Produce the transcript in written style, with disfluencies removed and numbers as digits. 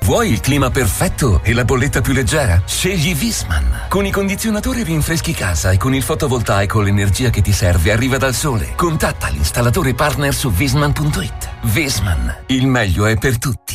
Vuoi il clima perfetto e la bolletta più leggera? Scegli Viessmann. Con i condizionatori rinfreschi casa e con il fotovoltaico l'energia che ti serve arriva dal sole. Contatta l'installatore partner su viessmann.it. Viessmann, il meglio è per tutti.